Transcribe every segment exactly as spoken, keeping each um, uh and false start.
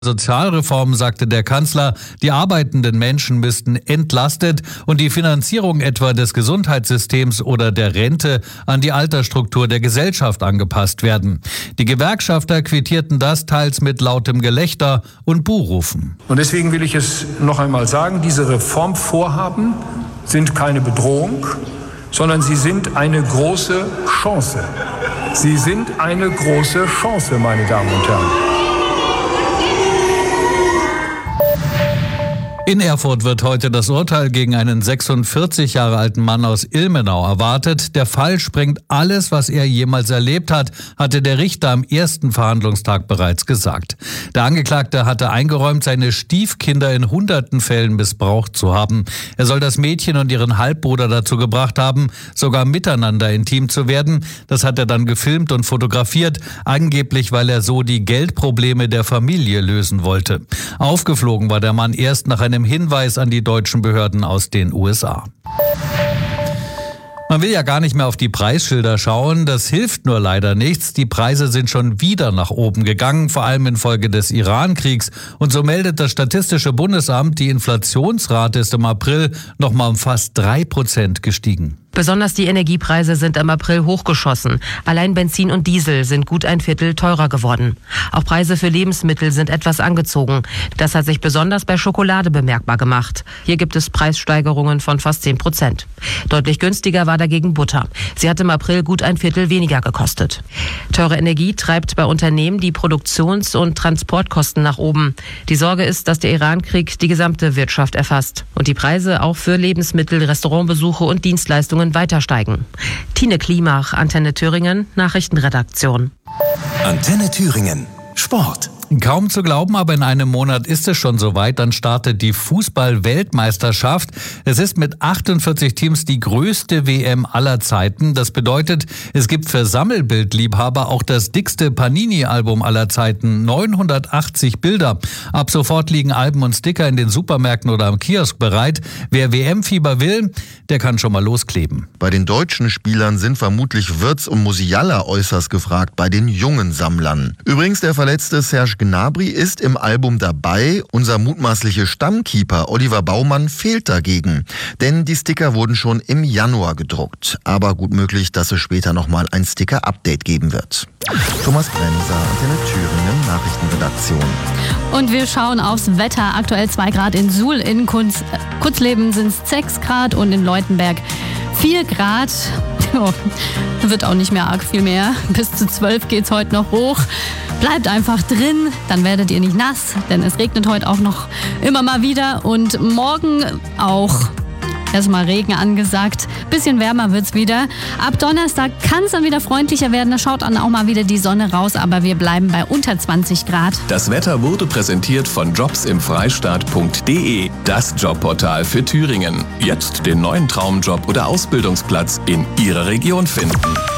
Sozialreformen, sagte der Kanzler, die arbeitenden Menschen müssten entlastet und die Finanzierung etwa des Gesundheitssystems oder der Rente an die Altersstruktur der Gesellschaft angepasst werden. Die Gewerkschafter quittierten das teils mit lautem Gelächter und Buhrufen. Und deswegen will ich es noch einmal sagen, diese Reformvorhaben sind keine Bedrohung, sondern sie sind eine große Chance. Sie sind eine große Chance, meine Damen und Herren. In Erfurt wird heute das Urteil gegen einen sechsundvierzig Jahre alten Mann aus Ilmenau erwartet. Der Fall sprengt alles, was er jemals erlebt hat, hatte der Richter am ersten Verhandlungstag bereits gesagt. Der Angeklagte hatte eingeräumt, seine Stiefkinder in hunderten Fällen missbraucht zu haben. Er soll das Mädchen und ihren Halbbruder dazu gebracht haben, sogar miteinander intim zu werden. Das hat er dann gefilmt und fotografiert, angeblich, weil er so die Geldprobleme der Familie lösen wollte. Aufgeflogen war der Mann erst nach einem Hinweis an die deutschen Behörden aus den U S A. Man will ja gar nicht mehr auf die Preisschilder schauen, das hilft nur leider nichts. Die Preise sind schon wieder nach oben gegangen, vor allem infolge des Iran-Kriegs. Und so meldet das Statistische Bundesamt, die Inflationsrate ist im April noch mal um fast drei Prozent gestiegen. Besonders die Energiepreise sind im April hochgeschossen. Allein Benzin und Diesel sind gut ein Viertel teurer geworden. Auch Preise für Lebensmittel sind etwas angezogen. Das hat sich besonders bei Schokolade bemerkbar gemacht. Hier gibt es Preissteigerungen von fast zehn Prozent. Deutlich günstiger war dagegen Butter. Sie hat im April gut ein Viertel weniger gekostet. Teure Energie treibt bei Unternehmen die Produktions- und Transportkosten nach oben. Die Sorge ist, dass der Iran-Krieg die gesamte Wirtschaft erfasst und die Preise auch für Lebensmittel, Restaurantbesuche und Dienstleistungen weiter steigen. Tine Klimach, Antenne Thüringen, Nachrichtenredaktion. Antenne Thüringen, Sport. Kaum zu glauben, aber in einem Monat ist es schon soweit. Dann startet die Fußball-Weltmeisterschaft. Es ist mit achtundvierzig Teams die größte W M aller Zeiten. Das bedeutet, es gibt für Sammelbildliebhaber auch das dickste Panini-Album aller Zeiten. neunhundertachtzig Bilder. Ab sofort liegen Alben und Sticker in den Supermärkten oder am Kiosk bereit. Wer W M-Fieber will, der kann schon mal loskleben. Bei den deutschen Spielern sind vermutlich Wirtz und Musiala äußerst gefragt, bei den jungen Sammlern. Übrigens, der verletzte Serge Gnabry ist im Album dabei. Unser mutmaßlicher Stammkeeper Oliver Baumann fehlt dagegen. Denn die Sticker wurden schon im Januar gedruckt. Aber gut möglich, dass es später nochmal ein Sticker-Update geben wird. Thomas Bremser, Antenne Thüringen, Nachrichtenredaktion. Und wir schauen aufs Wetter. Aktuell zwei Grad in Suhl, in Kunz, Kutzleben sind es sechs Grad und in Leutenberg vier Grad. Oh, wird auch nicht mehr arg viel mehr. Bis zu zwölf geht es heute noch hoch. Bleibt einfach drin, dann werdet ihr nicht nass, denn es regnet heute auch noch immer mal wieder. Und morgen auch erstmal Regen angesagt. Bisschen wärmer wird's wieder. Ab Donnerstag kann es dann wieder freundlicher werden. Da schaut dann auch mal wieder die Sonne raus, aber wir bleiben bei unter zwanzig Grad. Das Wetter wurde präsentiert von jobs im freistaat punkt de, das Jobportal für Thüringen. Jetzt den neuen Traumjob oder Ausbildungsplatz in Ihrer Region finden.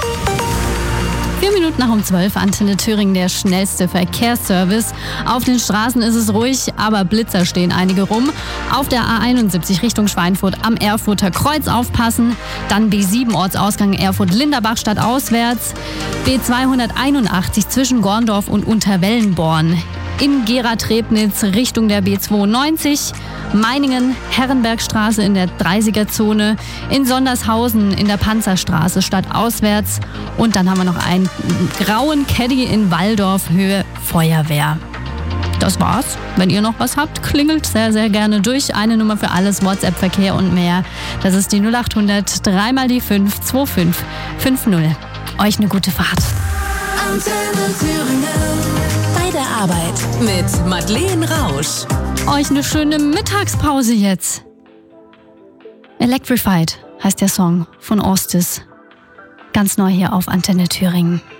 Vier Minuten nach um zwölf, Antenne Thüringen, der schnellste Verkehrsservice. Auf den Straßen ist es ruhig, aber Blitzer stehen einige rum. Auf der A einundsiebzig Richtung Schweinfurt am Erfurter Kreuz aufpassen. Dann B sieben Ortsausgang Erfurt-Linderbach stadtauswärts. B zweihunderteinundachtzig zwischen Gorndorf und Unterwellenborn. In Gera-Trebnitz Richtung der B zweiundneunzig. Meiningen, Herrenbergstraße in der dreißiger-Zone, in Sondershausen in der Panzerstraße stadtauswärts und dann haben wir noch einen grauen Caddy in Walldorf, Höhe Feuerwehr. Das war's. Wenn ihr noch was habt, klingelt sehr, sehr gerne durch. Eine Nummer für alles, WhatsApp-Verkehr und mehr. Das ist die null acht hundert drei mal die fünf zwei fünf fünf null. Euch eine gute Fahrt. Antenne Thüringen. Bei der Arbeit mit Madeleine Rausch. Euch eine schöne Mittagspause jetzt. Electrified heißt der Song von Ostis. Ganz neu hier auf Antenne Thüringen.